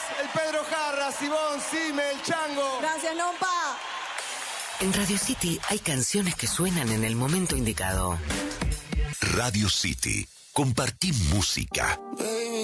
el Pedro Jarra, Sibón, Sime, el Chango. Gracias, Nompa. En Radio City hay canciones que suenan en el momento indicado. Radio City. Compartí música.